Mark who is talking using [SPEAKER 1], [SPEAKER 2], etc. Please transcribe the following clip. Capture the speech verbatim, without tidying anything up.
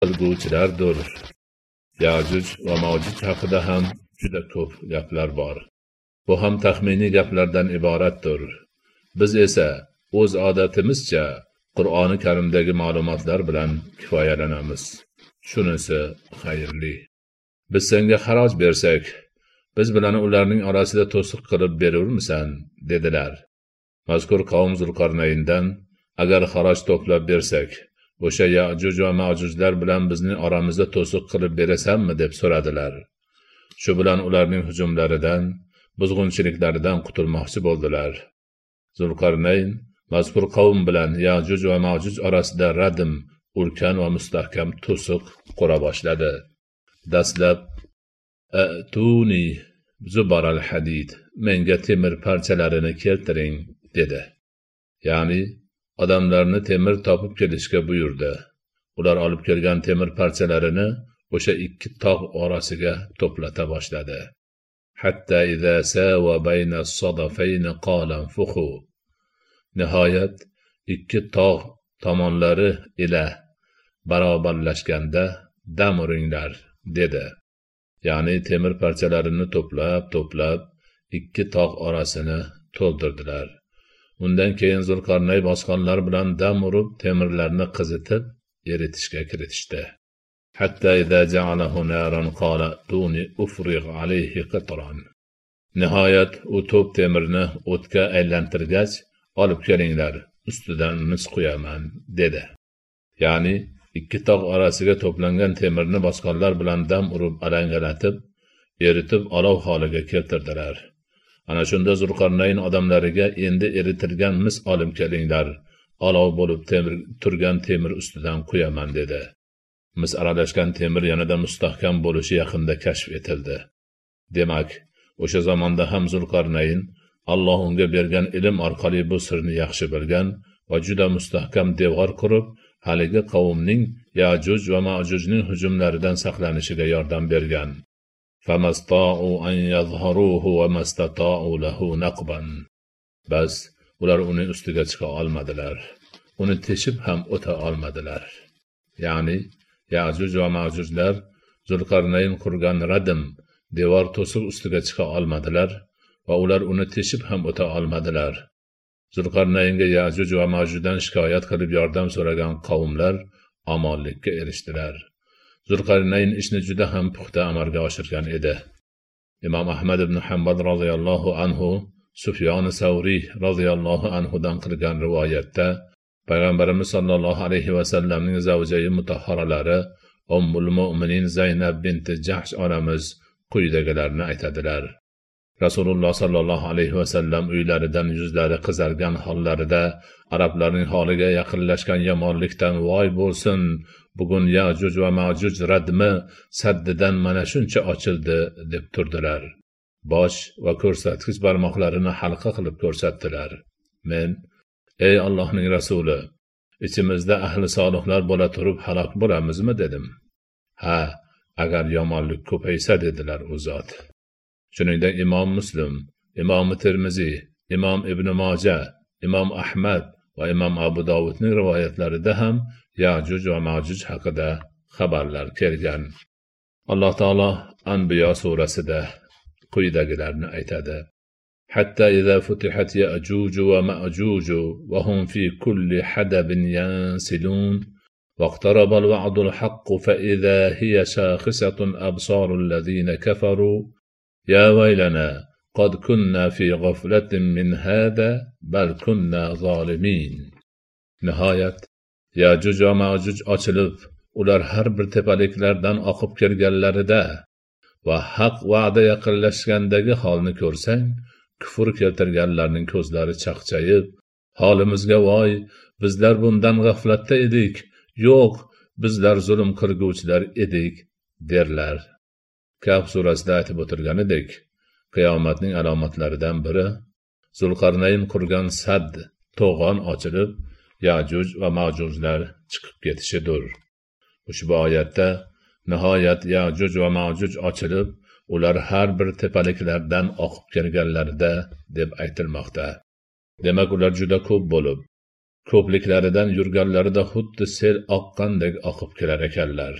[SPEAKER 1] qilguvchilardir. Yajuj va Majuj haqida ham juda ko'p gaplar bor. Bu ham taxminiy gaplardan iboratdir. Biz esa o'z odatimizcha Qur'oni Karimdagi ma'lumotlar bilan kifoyalanamiz. Shunisi xayrli. Biz senga xaroj bersak, biz bilan ularning orasida to'siq qilib berurmisan, dedilar. Mazkur qavm Zulqarnayndan agar xaroj to'plab bersak, o'sha Yajuj va Majujlar bilan bizning oramizda to'siq qilib berasanmi deb so'radilar. Shu bilan ularning hujumlaridan, buzg'unchiliklaridan qutulmoqchi bo'ldilar. Zulqarnayn mazkur qavm bilan Yajuj va Majuj orasida radim, ulkan va mustahkam to'siq qura boshladi. Dastlab "Atuni zubaral hadid", menga temir parchalarini keltiring, dedi. Ya'ni odamlarni temir topib kelishga buyurdi. Ular olib kelgan temir parchalarini o'sha ikki tog' orasiga to'plata boshladi. Hatta idza sawa bayna as-sadafayn qala anfukhu. Nihoyat ikki tog' tomonlari ila barobarlashganda dam uringlar, dedi. Ya'ni temir parchalarini to'plab, to'plab ikki tog' orasini to'ldirdilar. Undan keyin Zulqarnay bosqonlar bilan dam urib, temirlarni qizitib, eritishga kiritishdi. Hatta idza ja'alahu naran qala tuni ufrig alayhi qitran. Nihoyat u to'p temirni o'tga aylantirgach, olib kelinglar, ustidan mis qo'yaman, dedi. Ya'ni ikki tog' orasiga to'plangan temirni bosqonlar bilan dam urib alangalatib, eritib olov holiga keltirdilar. Ana shunda Zulqarnayn odamlariga endi eritilgan mis olib kelinglar, olov bo'lib temir turgan temir ustidan qo'yaman, dedi. Mis aralashgan temir yanada mustahkam bo'lishi yaqinda kashf etildi. Demak, o'sha zamonda ham Zulqarnayn Alloh unga bergan ilm orqali bu sirni yaxshi bilgan va juda mustahkam devor qurib, haligi qavmning Yajuj va Majujning hujumlaridan saqlanishiga yordam bergan. Famasta'u an yadhharuhu wa mastata'u lahu naqban. Bas ular uning ustiga chiqa olmadilar. Uni teshib ham o'ta olmadilar. Ya'ni Yajuj va Majujlar Zulqarnayn qurgan radim, devor to'siq ustiga chiqa olmadilar va ular uni teshib ham o'ta olmadilar. Zulqarnaynga Yajuj va Majujdan shikoyat qilib yordam so'ragan qavmlar omonlikka erishdilar. Zulqarnayn ishni juda ham puxta amalga oshirgan edi. Imom Ahmad ibn Hanbal roziyallohu anhu Sufyon Savriy roziyallohu anhu dan qilgan rivoyatda Payg'ambarimiz sollallohu alayhi va sallamning zavjai mutahharalari Ummul Mu'minin Zaynab bint Jahsh onamiz quyidagilarni aytadilar. Rasululloh sallallohu alayhi va sallam uylaridan yuzlari qizargan hollarida arablarning holiga yaqinlashgan yomonlikdan voy bo'lsin, bugun Yajuj va Majuj radmi saddidan mana shuncha ochildi deb turdilar. Bosh va ko'rsatkich barmoqlarini halqa qilib ko'rsatdilar. Men, ey Allohning rasuli, ichimizda ahli solihlar bo'la turib halok bo'lamizmi dedim. Ha, agar yomonlik ko'paysa, dedilar u zot. Shuningdek Imom Muslim, Imom Termiziy, Imom Ibn Majah, Imom Ahmad va Imom Abu Dovudning rivoyatlarida ham Yajuj va Majuj haqida xabarlar kelgan. Alloh taolo Anbiyo surasida quyidagilarni aytadi. Hatta idza futihat Ya'juj va Ma'juj va hum fi kulli hadabin yansilun waqtaraba al-wa'du al-haqq fa idza hiya shakhisatun absaru alladhina kafaru ya waylana qad kunna fi ghaflatin min hada bal kunna zalimin. Nihoyat Yajuj va Majuj ochilib, ular har bir tepaliklardan oqib kelganlarida va haq va'da yaqinlashgandagi holni ko'rsang, kufr keltirganlarning ko'zlari chaqchayib, holimizga voy, bizlar bundan g'aflatda edik, yo'q, bizlar zulm qilguvchilar edik, derlar. Kahf surasida aytib o'tilganidek, qiyomatning alomatlaridan biri Zulqarnayn qurgan sadd, to'g'on ochilib, Yajuj va Majujlar chiqib ketishidir. Ushbu oyatda nihoyat Yajuj va Majuj ochilib, ular har bir tepaliklardan oqib kelganlarida deb aytilmoqda. Demak, ular juda ko'p bo'lib, ko'pliklaridan yurganlarida xuddi sel oqqandek oqib kelar ekanlar.